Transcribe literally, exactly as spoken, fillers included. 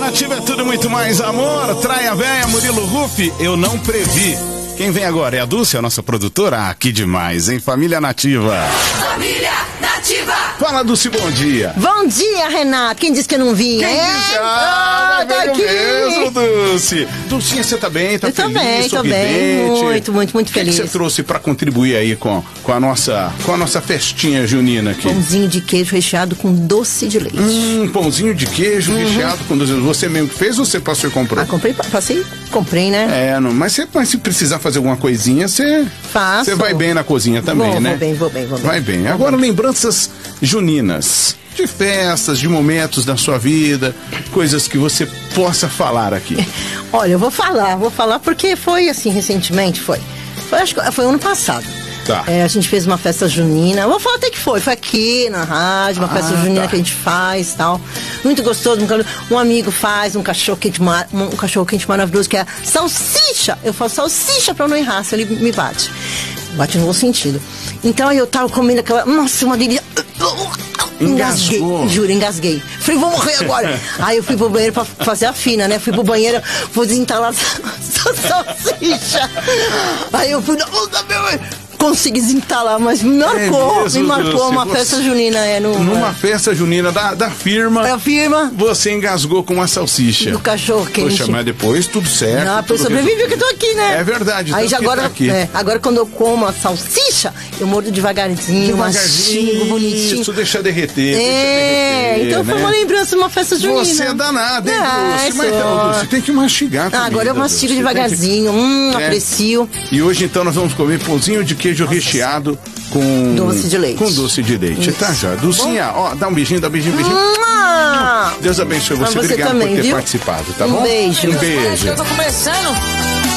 Nativa é tudo muito mais amor. Traia véia, Murilo Rufi, eu não previ. Quem vem agora é a Dulce, a nossa produtora. Ah, que demais, hein? Família Nativa. Família Nativa. Fala, Dulce, bom dia. Bom dia, Renato. Quem disse que eu não vinha? Quem é? disse? Ah, tá aqui mesmo, Dulce. Dulcinha, você tá bem? Tá eu feliz, tô bem, tô sorridente? bem. Muito, muito, muito feliz. O que, que você trouxe pra contribuir aí com, com, a nossa, com a nossa festinha junina aqui? Pãozinho de queijo recheado com doce de leite. Hum, pãozinho de queijo uhum. recheado com doce de leite. Você mesmo que fez ou você passou e comprou? Ah, comprei, passei, comprei, né? É, não, mas, você, mas se precisar fazer alguma coisinha, você... Faço. Você vai bem na cozinha também, vou, né? Vou bem, vou bem, vou bem. Vai bem. Vou Agora, bem. lembranças juninas, de festas, de momentos da sua vida, coisas que você possa falar aqui. Olha, eu vou falar, vou falar porque foi assim, recentemente, foi. Foi, acho que foi ano passado. Tá. É, a gente fez uma festa junina. Eu vou falar até que foi. Foi aqui na rádio, uma ah, festa junina tá. que a gente faz e tal. Muito gostoso. Um amigo faz um cachorro quente, um cachorro quente maravilhoso que é salsicha. Eu falo salsicha pra não errar, se ele me bate. Bate no bom sentido. Então eu tava comendo aquela. Nossa, uma delícia. Engasguei, juro, engasguei. Falei, vou morrer agora. Aí eu fui pro banheiro pra fazer a fina, né? Fui pro banheiro, vou desentalar essa salsicha. Aí eu fui, nossa, meu. Consegui desentalar, mas me marcou, é mesmo, me marcou Deus, uma você, festa junina. É, no, numa é. festa junina da, da firma, da firma, você engasgou com uma salsicha. Do cachorro quente. Poxa, mas depois tudo certo. Não, eu sobrevivi que eu tô aqui, né? É verdade. Aí já agora, tá aqui. É, agora quando eu como a salsicha, eu mordo devagarzinho, mastigo, bonitinho. Isso, deixa derreter, é, deixa derreter, então né? foi uma lembrança de uma festa junina. Você é danada, hein, é, Dulce? Mas então, Dulce, tem que mastigar ah, agora eu mastigo Dulce. devagarzinho, que... hum, é. aprecio. E hoje então nós vamos comer pãozinho de queijo Nossa. recheado com doce de leite. Com doce de leite, Isso. tá já. Dulcinha, ó, dá um beijinho, dá um beijinho, beijinho. Ah, Deus abençoe você, você obrigado também, por ter viu? participado, tá um bom? Beijo. Um beijo. Eu tô começando.